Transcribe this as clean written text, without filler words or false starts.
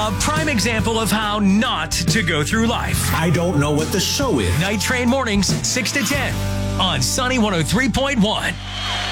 A prime example of how not to go through life. I don't know what the show is. Night Train mornings, 6 to 10 on Sunny 103.1.